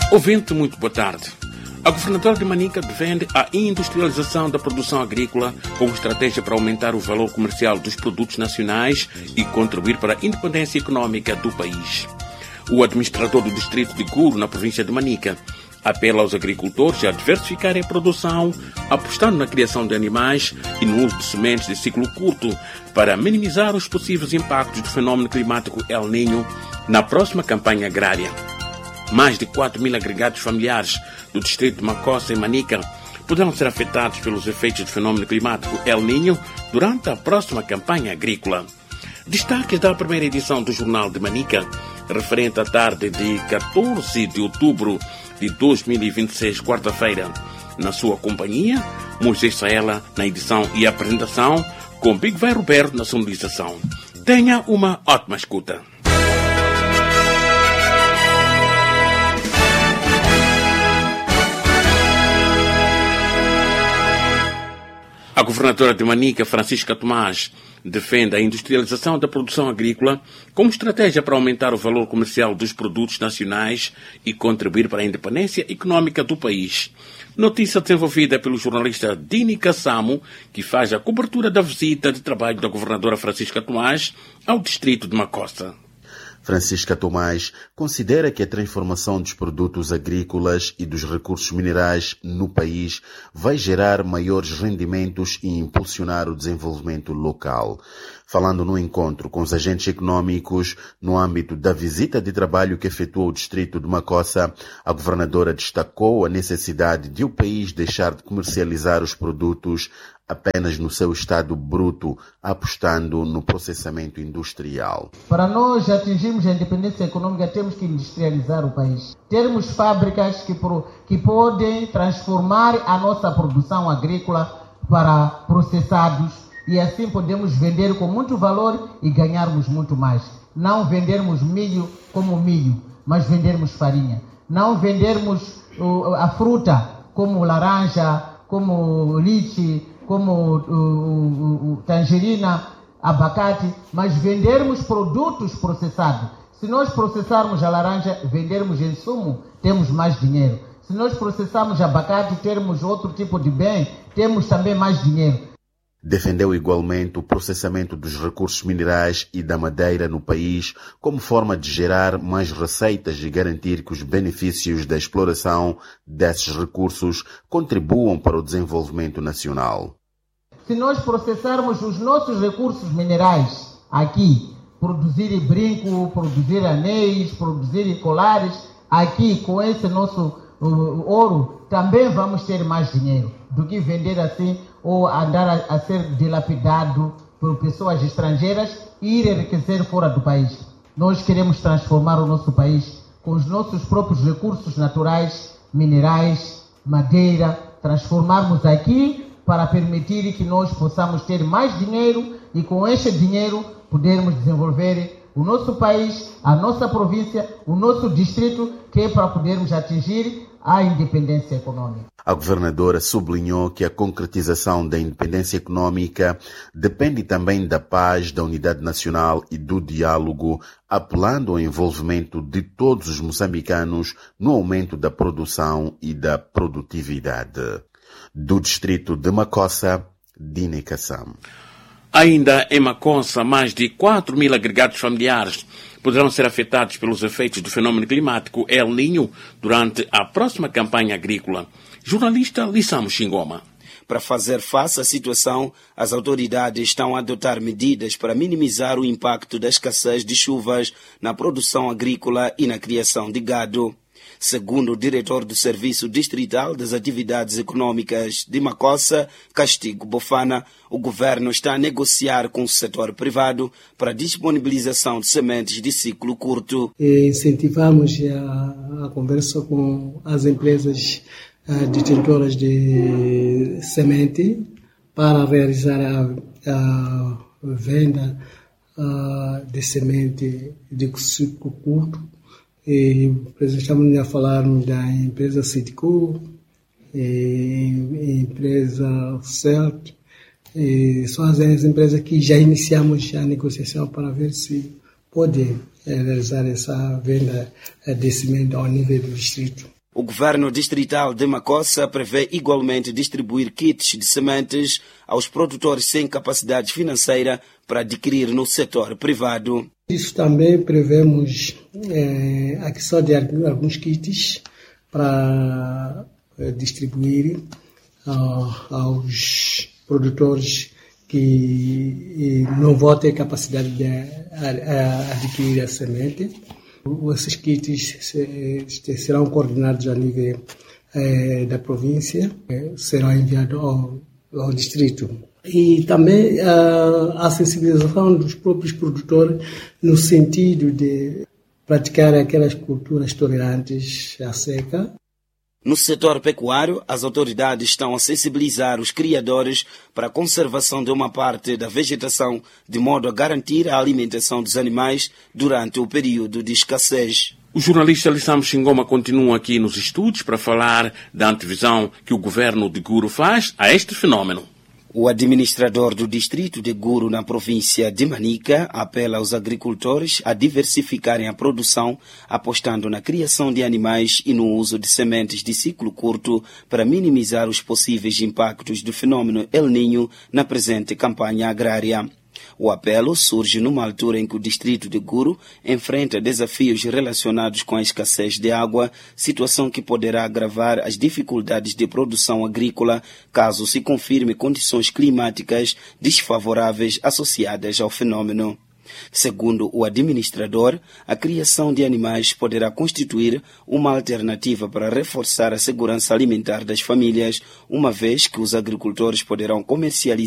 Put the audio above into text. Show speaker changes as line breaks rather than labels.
Ouvinte, muito boa tarde. A governadora de Manica defende a industrialização da produção agrícola como estratégia para aumentar o valor comercial dos produtos nacionais e contribuir para a independência econômica do país. O administrador do distrito de Guro, na província de Manica, apela aos agricultores a diversificarem a produção, apostando na criação de animais e no uso de sementes de ciclo curto para minimizar os possíveis impactos do fenômeno climático El Niño na próxima campanha agrária. Mais de 4.000 agregados familiares do distrito de Macossa e Manica poderão ser afetados pelos efeitos do fenômeno climático El Niño durante a próxima campanha agrícola. Destaques da primeira edição do Jornal de Manica, referente à tarde de 14 de outubro de 2026, quarta-feira. Na sua companhia, Moisés Saela na edição e apresentação, com Big Vai Roberto na sonorização. Tenha uma ótima escuta. A governadora de Manica, Francisca Tomás, defende a industrialização da produção agrícola como estratégia para aumentar o valor comercial dos produtos nacionais e contribuir para a independência econômica do país. Notícia desenvolvida pelo jornalista Dini Kassamo, que faz a cobertura da visita de trabalho da governadora Francisca Tomás ao distrito de Macossa.
Francisca Tomás considera que a transformação dos produtos agrícolas e dos recursos minerais no país vai gerar maiores rendimentos e impulsionar o desenvolvimento local. Falando no encontro com os agentes econômicos no âmbito da visita de trabalho que efetuou o distrito de Macossa, a governadora destacou a necessidade de o país deixar de comercializar os produtos apenas no seu estado bruto, apostando no processamento industrial.
Para nós atingirmos a independência econômica, temos que industrializar o país. Termos fábricas que podem transformar a nossa produção agrícola para processados e assim podemos vender com muito valor e ganharmos muito mais. Não vendermos milho como milho, mas vendermos farinha. Não vendermos a fruta como laranja, como lychee, como tangerina, abacate, mas vendermos produtos processados. Se nós processarmos a laranja, vendermos em sumo, temos mais dinheiro. Se nós processarmos abacate, termos outro tipo de bem, temos também mais dinheiro.
Defendeu igualmente o processamento dos recursos minerais e da madeira no país como forma de gerar mais receitas e garantir que os benefícios da exploração desses recursos contribuam para o desenvolvimento nacional.
Se nós processarmos os nossos recursos minerais aqui, produzir brinco, produzir anéis, produzir colares, aqui com esse nosso ouro, também vamos ter mais dinheiro do que vender assim ou andar a ser dilapidado por pessoas estrangeiras e ir enriquecer fora do país. Nós queremos transformar o nosso país com os nossos próprios recursos naturais, minerais, madeira, transformarmos aqui para permitir que nós possamos ter mais dinheiro e com esse dinheiro podermos desenvolver o nosso país, a nossa província, o nosso distrito, que é para podermos atingir a independência econômica.
A governadora sublinhou que a concretização da independência econômica depende também da paz, da unidade nacional e do diálogo, apelando ao envolvimento de todos os moçambicanos no aumento da produção e da produtividade. Do distrito de Macossa, Dini Kassam.
Ainda em Macossa, mais de 4.000 agregados familiares poderão ser afetados pelos efeitos do fenômeno climático El Niño durante a próxima campanha agrícola. Jornalista Lissamo Xingoma.
Para fazer face à situação, as autoridades estão a adotar medidas para minimizar o impacto da escassez de chuvas na produção agrícola e na criação de gado. Segundo o diretor do Serviço Distrital das Atividades Econômicas de Macossa, Castigo Bofana, o governo está a negociar com o setor privado para a disponibilização de sementes de ciclo curto.
Incentivamos a conversa com as empresas detentoras de semente para realizar a venda de semente de ciclo curto. Estamos a falar da empresa Citco, empresa CELT, são as empresas que já iniciamos a negociação para ver se pode realizar essa venda de semente ao nível do distrito.
O governo distrital de Macossa prevê igualmente distribuir kits de sementes aos produtores sem capacidade financeira para adquirir no setor privado.
Isso também prevemos a aquisição de alguns kits para distribuir aos produtores que não vão ter capacidade de adquirir a semente. Esses kits serão coordenados a nível da província, serão enviados ao distrito. E também a sensibilização dos próprios produtores no sentido de praticar aquelas culturas tolerantes à seca.
No setor pecuário, as autoridades estão a sensibilizar os criadores para a conservação de uma parte da vegetação, de modo a garantir a alimentação dos animais durante o período de escassez.
O jornalista Lissamo Xingoma continua aqui nos estúdios para falar da antevisão que o governo de Guru faz a este fenômeno.
O administrador do distrito de Guru, na província de Manica, apela aos agricultores a diversificarem a produção, apostando na criação de animais e no uso de sementes de ciclo curto para minimizar os possíveis impactos do fenômeno El Niño na presente campanha agrária. O apelo surge numa altura em que o distrito de Guru enfrenta desafios relacionados com a escassez de água, situação que poderá agravar as dificuldades de produção agrícola caso se confirme condições climáticas desfavoráveis associadas ao fenômeno. Segundo o administrador, a criação de animais poderá constituir uma alternativa para reforçar a segurança alimentar das famílias, uma vez que os agricultores poderão comercializar